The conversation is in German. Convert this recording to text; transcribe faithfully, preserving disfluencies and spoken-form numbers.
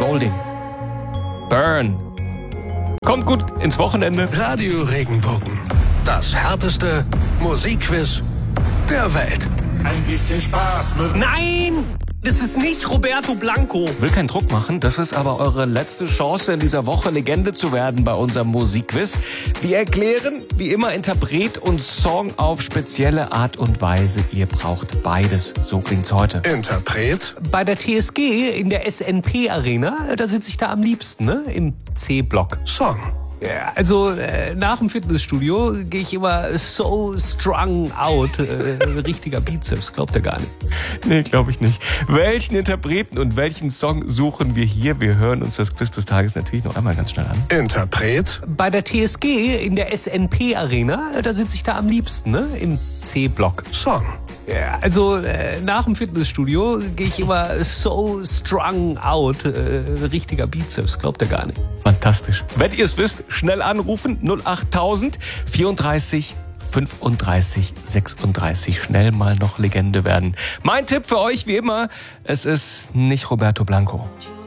Golding. Burn. Kommt gut ins Wochenende. Radio Regenbogen. Das härteste Musikquiz der Welt. Ein bisschen Spaß muss... Nein! Das ist nicht Roberto Blanco. Will keinen Druck machen, das ist aber eure letzte Chance in dieser Woche Legende zu werden bei unserem Musikquiz. Wir erklären, wie immer, Interpret und Song auf spezielle Art und Weise. Ihr braucht beides. So klingt's heute. Interpret? Bei der T S G in der S N P Arena, da sitze ich da am liebsten, ne? Im C-Block. Song? Ja, also äh, nach dem Fitnessstudio gehe ich immer so strung out. Äh, richtiger Bizeps, glaubt ihr gar nicht. Nee, glaube ich nicht. Welchen Interpreten und welchen Song suchen wir hier? Wir hören uns das Quiz des Tages natürlich noch einmal ganz schnell an. Interpret? Bei der T S G in der S N P Arena, da sitze ich da am liebsten, ne? Im C-Block. Song? Ja, also äh, nach dem Fitnessstudio gehe ich immer so strung out. Äh, richtiger Bizeps, glaubt ihr gar nicht. Fantastisch. Wenn ihr es wisst, schnell anrufen. null achttausend vierunddreißig fünfunddreißig sechsunddreißig. Schnell mal noch Legende werden. Mein Tipp für euch wie immer, es ist nicht Roberto Blanco.